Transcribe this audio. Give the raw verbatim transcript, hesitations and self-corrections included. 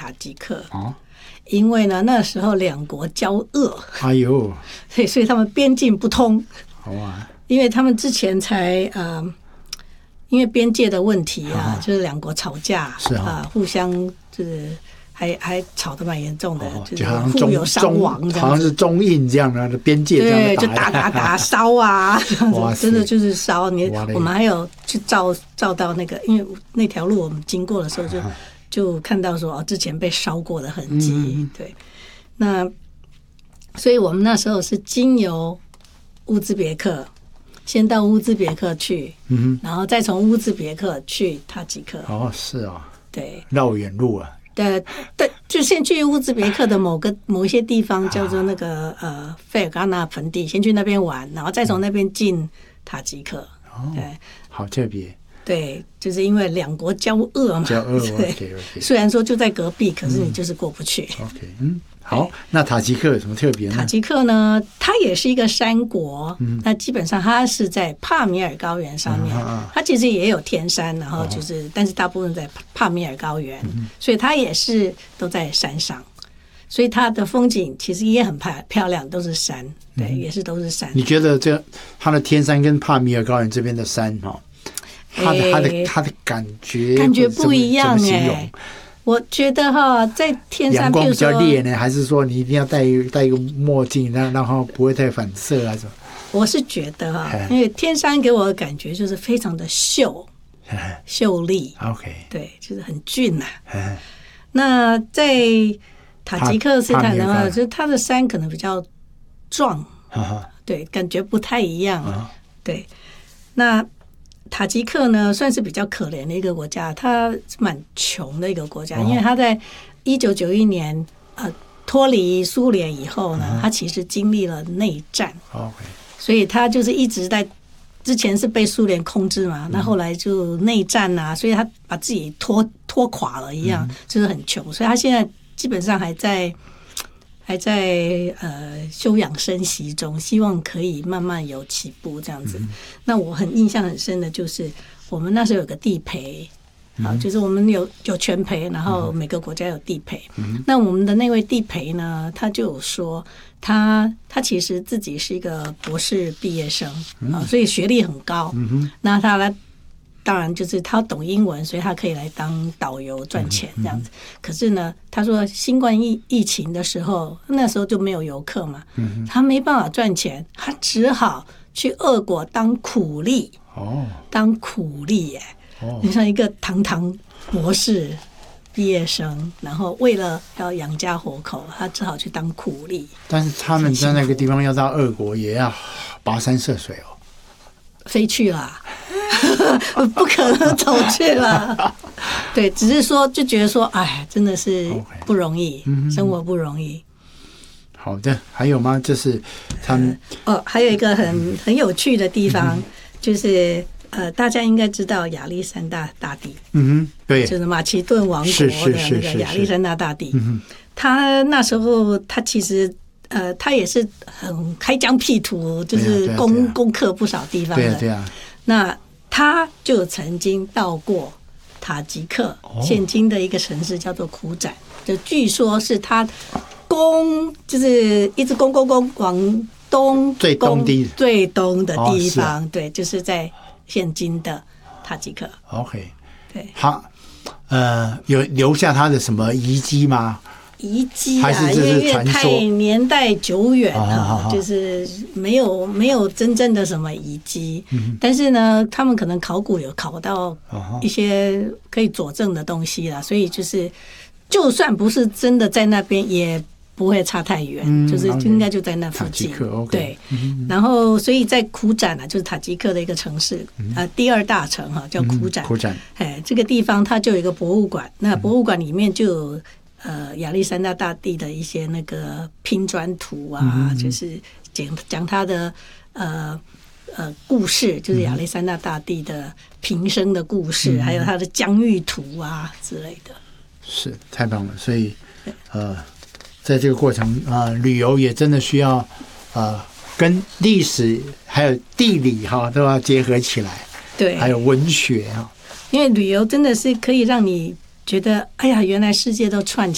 塔吉克。 哦， 因为呢那时候两国交恶， 哎呦， 所以所以他们边境不通。 好啊， 因为他们之前才呃，因为边界的问题啊， 啊就是两国吵架， 是啊， 呃、互相就是还还吵得蛮严重的， 哦、 就是好像互有伤亡这样子， 好像是中印这样的边界这样对， 打就打打打烧啊，这样子真的就是烧。你我们还有去照照到那个，因为那条路我们经过的时候就、啊、就看到说哦，之前被烧过的痕迹。嗯、对，那所以我们那时候是经由乌兹别克。先到乌兹别克去，嗯，然后再从乌兹别克去塔吉克。 哦，是啊， 对， 绕远路啊。 对对，就先去乌兹别克的某个某一些地方，叫做那个、啊、呃费尔干纳盆地，先去那边玩，然后再从那边进塔吉克。 哦，对，好特别。 对，就是因为两国交恶嘛。 交恶，对 ，okay, okay. 虽然说就在隔壁，可是你就是过不去。 嗯、OK， 嗯。好，那塔吉克有什么特别呢？ 塔吉克呢，它也是一个山国，嗯，那基本上它是在帕米尔高原上面，嗯、它其实也有天山，然后就是，哦、但是大部分在帕米尔高原，嗯、所以它也是都在山上，所以它的风景其实也很漂漂亮，都是山，对，嗯、也是都是山。 你觉得这它的天山跟帕米尔高原这边的山哈，它的它的它的感觉感觉不一样哎、欸。我觉得哈，在天山， 阳光比较烈呢，还是说你一定要戴戴一个墨镜，然然后不会太反射啊？什么？ 我是觉得哈，因为天山给我的感觉就是非常的秀秀丽 ，OK， 对，就是很俊呐、啊。那在塔吉克斯坦的话，就是它的山可能比较壮，对，感觉不太一样。对，那。塔吉克呢，算是比较可怜的一个国家，它蛮穷的一个国家，因为它在一九九一年呃脱离苏联以后呢，它其实经历了内战，所以它就是一直在之前是被苏联控制嘛，那后来就内战啊，所以它把自己拖拖垮了一样，就是很穷，所以它现在基本上还在。还在呃休养生息中，希望可以慢慢有起步这样子。嗯、那我很印象很深的就是，我们那时候有个地陪，嗯、啊，就是我们有有全陪，然后每个国家有地陪。嗯、那我们的那位地陪呢，他就有说，他他其实自己是一个博士毕业生啊，所以学历很高。嗯、那他来。当然，就是他懂英文，所以他可以来当导游赚钱这样子。嗯嗯、可是呢，他说新冠疫疫情的时候，那时候就没有游客嘛，嗯、他没办法赚钱，他只好去俄国当苦力。哦，当苦力耶！哦，你像一个堂堂博士毕业生，然后为了要养家活口，他只好去当苦力。 但是他们在那个地方要到俄国，也要跋山涉水哦， 飞去了。不可能走去了，对，只是说就觉得说，哎，真的是不容易， okay. 生活不容易。 好的，还有吗？就是他们、 呃、哦，还有一个很很有趣的地方，嗯、就是呃，大家应该知道亚历山大大帝， 嗯哼，对， 就是马其顿王国的那个亚历山大大帝。他那时候他其实呃，他也是很开疆辟土，就是攻、啊啊、攻克不少地方的，对啊，对啊。那他就曾经到过塔吉克，现今的一个城市叫做苦展，就据说是他攻，就是一直攻攻攻往东， 最东地最东的地方，哦啊、对，就是在现今的塔吉克。 OK， 对， 他呃有留下他的什么遗迹吗？ 遗迹啊，因为太年代久远了，就是没有没有真正的什么遗迹。嗯、但是呢，他们可能考古有考到一些可以佐证的东西啦，所以就是就算不是真的在那边，也不会差太远，嗯、就是应该就在那附近。 okay、 对，嗯、然后所以在苦展啊，就是塔吉克的一个城市，嗯、呃，第二大城哈，叫苦展。 苦展， 哎，这个地方它就有一个博物馆，那博物馆里面就有。呃，亚历山大大帝的一些那个拼砖图啊，嗯、就是讲讲他的呃呃故事，就是亚历山大大帝的平生的故事，嗯、还有他的疆域图啊之类的。 是太棒了，所以呃，在这个过程啊、呃，旅游也真的需要呃跟历史还有地理哈都要结合起来， 对， 还有文学哈， 因为旅游真的是可以让你。觉得哎呀，原来世界都串起